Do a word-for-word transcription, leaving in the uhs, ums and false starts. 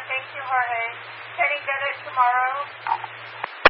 Thank you, Jorge. Can he get it tomorrow?